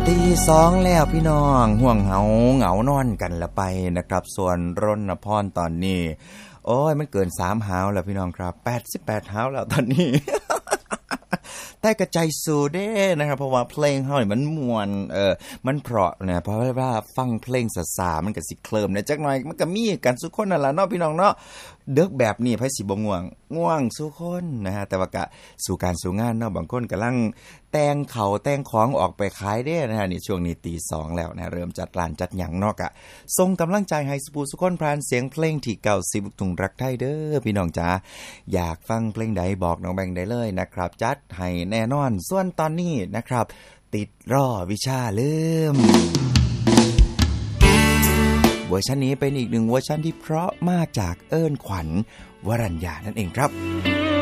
ตีสองแล้วพี่น้องห่วงเหงานอนกันละไปนะครับส่วนรณพรตอนนี้โอ้ยมันเกิน3หาวแล้วพี่น้องครับ88หาวแล้วตอนนี้ แต่กระใจสู่เด้นะครับเพราะว่าเพลงเฮานี่มันม่วนมันเพราะนะเพราะว่าฟังเพลงสาๆมันก็สิเคลิ้มนะจักหน่อยมันก็มีกันทุกคนนั่นล่ะเนาะพี่น้องเนาะเดึกแบบนี้ไผสิบ่ง่วงทุกคนนะฮะแต่ว่าก็สู่การสู่งานเนาะบางคนกำลังแต่งข้าวแต่งของออกไปขายเด้นะฮะนี่ช่วงนี้ตี2แล้วนะเริ่มจัดร้านจัดหยังเนาะก็ส่งกำลังใจให้ทุกคนผ่านเสียงเพลงที่90ลูกทุ่งรักไทยเด้อพี่น้องจ๋าอยากฟังเพลงใดบอกน้องแบงค์ได้เลยนะครับจัดให้แน่นอนส่วนตอนนี้นะครับติดรอวิชาเริ่มเวอร์ชันนี้เป็นอีกหนึ่งเวอร์ชันที่เพราะมากจากเอิ้นขวัญวรัญญานั่นเองครับ